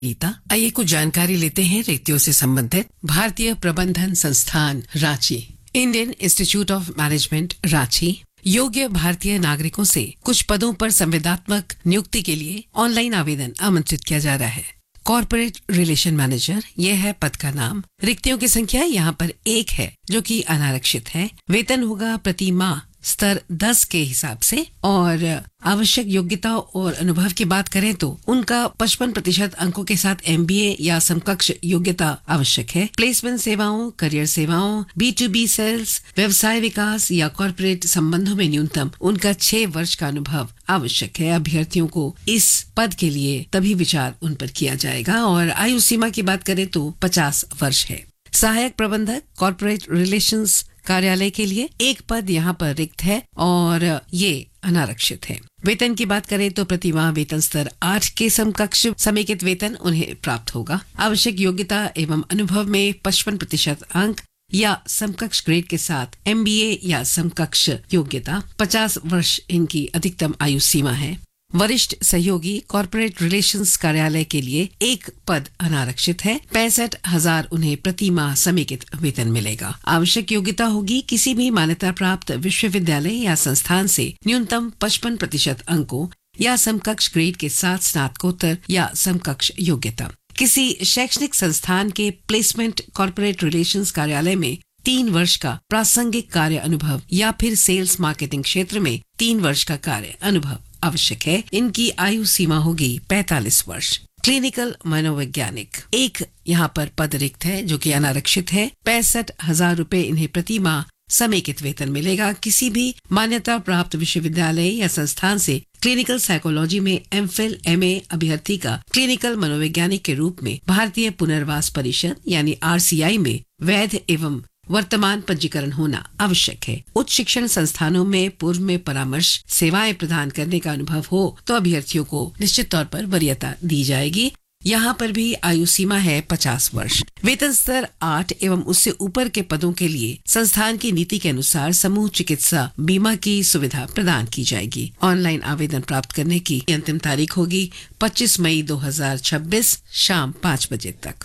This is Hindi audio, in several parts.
गीता, आइए कुछ जानकारी लेते हैं रिक्तियों से संबंधित। भारतीय प्रबंधन संस्थान Ranchi, Indian institute of management Ranchi योग्य भारतीय नागरिकों से कुछ पदों पर संविदात्मक नियुक्ति के लिए ऑनलाइन आवेदन आमंत्रित किया जा रहा है। कॉर्पोरेट रिलेशन मैनेजर, यह है पद का नाम। रिक्तियों की संख्या यहाँ पर 1 है जो कि अनारक्षित है। वेतन होगा प्रति माह स्तर 10 के हिसाब से और आवश्यक योग्यता और अनुभव की बात करें तो उनका 55% अंकों के साथ MBA या समकक्ष योग्यता आवश्यक है। प्लेसमेंट सेवाओं, करियर सेवाओं, B2B सेल्स, व्यवसाय विकास या कॉर्पोरेट संबंधों में न्यूनतम उनका 6 वर्ष का अनुभव आवश्यक है। अभ्यर्थियों को इस पद के लिए तभी विचार उन पर किया जाएगा और आयु सीमा की बात करें तो 50 वर्ष है। सहायक प्रबंधक कॉर्पोरेट रिलेशंस कार्यालय के लिए 1 पद यहाँ पर रिक्त है और ये अनारक्षित है। वेतन की बात करें तो प्रति माह वेतन स्तर 8 के समकक्ष समेकित वेतन उन्हें प्राप्त होगा। आवश्यक योग्यता एवं अनुभव में 55% अंक या समकक्ष ग्रेड के साथ MBA या समकक्ष योग्यता। 50 वर्ष इनकी अधिकतम आयु सीमा है। वरिष्ठ सहयोगी कॉर्पोरेट रिलेशंस कार्यालय के लिए 1 पद अनारक्षित है। 65,000 उन्हें प्रति माह समेकित वेतन मिलेगा। आवश्यक योग्यता होगी किसी भी मान्यता प्राप्त विश्वविद्यालय या संस्थान से न्यूनतम 55% अंकों या समकक्ष ग्रेड के साथ स्नातकोत्तर या समकक्ष योग्यता। किसी शैक्षणिक संस्थान के प्लेसमेंट कॉर्पोरेट रिलेशंस कार्यालय में 3 वर्ष का प्रासंगिक कार्य अनुभव या फिर सेल्स मार्केटिंग क्षेत्र में 3 वर्ष का कार्य अनुभव आवश्यक है। इनकी आयु सीमा होगी 45 वर्ष। क्लिनिकल मनोवैज्ञानिक, 1 यहाँ पर पद रिक्त है जो कि अनारक्षित है। 65,000 रुपए इन्हें प्रति माह समेकित वेतन मिलेगा। किसी भी मान्यता प्राप्त विश्वविद्यालय या संस्थान से क्लिनिकल साइकोलॉजी में MPhil MA अभ्यर्थी का क्लिनिकल मनोवैज्ञानिक के रूप में भारतीय पुनर्वास परिषद यानी RCI में वैध एवं वर्तमान पंजीकरण होना आवश्यक है। उच्च शिक्षण संस्थानों में पूर्व में परामर्श सेवाएं प्रदान करने का अनुभव हो तो अभ्यर्थियों को निश्चित तौर पर वरीयता दी जाएगी। यहाँ पर भी आयु सीमा है 50 वर्ष। वेतन स्तर 8 एवं उससे ऊपर के पदों के लिए संस्थान की नीति के अनुसार समूह चिकित्सा बीमा की सुविधा प्रदान की जाएगी। ऑनलाइन आवेदन प्राप्त करने की अंतिम तारीख होगी 25 मई 2026 शाम 5 बजे तक।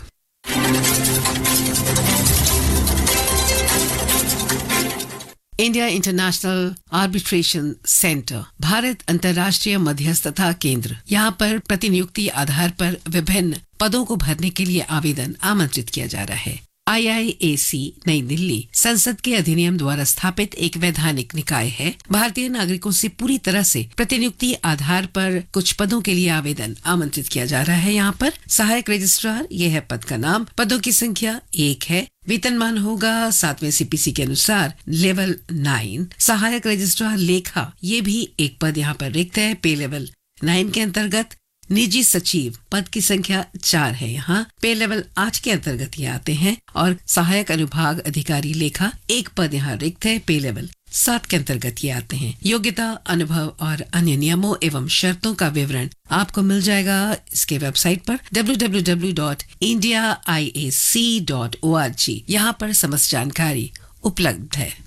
India international arbitration centre, Bharat अंतर्राष्ट्रीय मध्यस्थता केंद्र, यहाँ पर प्रतिनियुक्ति आधार पर विभिन्न पदों को भरने के लिए आवेदन आमंत्रित किया जा रहा है। IIAC नई दिल्ली संसद के अधिनियम द्वारा स्थापित एक वैधानिक निकाय है। भारतीय नागरिकों से पूरी तरह से प्रतिनियुक्ति आधार पर कुछ पदों के लिए आवेदन आमंत्रित किया जा रहा है। यहाँ पर सहायक रजिस्ट्रार, यह है पद का नाम। पदों की संख्या 1 है। वेतनमान होगा 7वें CPC के अनुसार लेवल 9। सहायक रजिस्ट्रार लेखा, ये भी 1 पद यहाँ पर रिक्त है। पे लेवल 9 के अंतर्गत। निजी सचिव पद की संख्या 4 है। यहाँ पे लेवल 8 के अंतर्गत ये आते हैं और सहायक अनुभाग अधिकारी लेखा 1 पद यहाँ रिक्त है। पे लेवल 7 के अंतर्गत ये आते हैं। योग्यता, अनुभव और अन्य नियमों एवं शर्तों का विवरण आपको मिल जाएगा इसके वेबसाइट पर www.indiaiac.org। यहाँ पर समस्त जानकारी उपलब्ध है।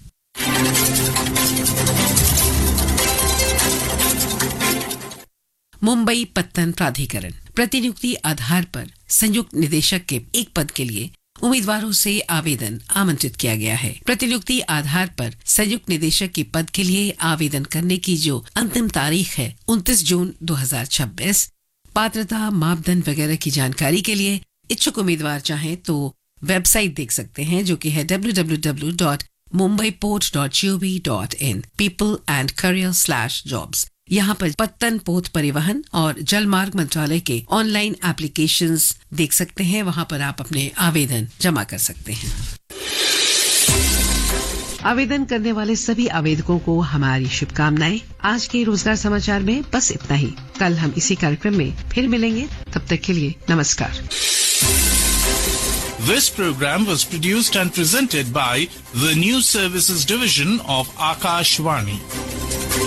मुंबई पत्तन प्राधिकरण, प्रतिनियुक्ति आधार पर संयुक्त निदेशक के 1 पद के लिए उम्मीदवारों से आवेदन आमंत्रित किया गया है। प्रतिनियुक्ति आधार पर संयुक्त निदेशक के पद के लिए आवेदन करने की जो अंतिम तारीख है 29 जून 2026। पात्रता, मापदंड वगैरह की जानकारी के लिए इच्छुक उम्मीदवार चाहें तो वेबसाइट देख सकते हैं जो कि है www.mumbaiport.gov.in people and career/jobs। यहाँ पर पत्तन पोत परिवहन और जलमार्ग मंत्रालय के ऑनलाइन एप्लीकेशंस देख सकते हैं। वहाँ पर आप अपने आवेदन जमा कर सकते हैं। आवेदन करने वाले सभी आवेदकों को हमारी शुभकामनाएं। आज के रोजगार समाचार में बस इतना ही। कल हम इसी कार्यक्रम में फिर मिलेंगे। तब तक के लिए नमस्कार। This program was produced and presented by the News Services Division of Akashvani.